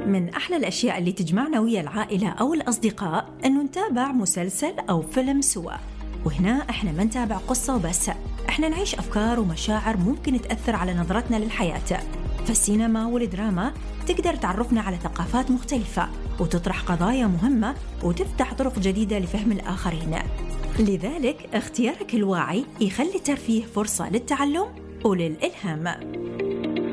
من أحلى الأشياء اللي تجمعنا ويا العائلة أو الأصدقاء أنه نتابع مسلسل أو فيلم سوا. وهنا إحنا ما نتابع قصة وبس، إحنا نعيش أفكار ومشاعر ممكن تأثر على نظرتنا للحياة. فالسينما والدراما تقدر تعرفنا على ثقافات مختلفة وتطرح قضايا مهمة وتفتح طرق جديدة لفهم الآخرين. لذلك اختيارك الواعي يخلي الترفيه فرصة للتعلم وللإلهام.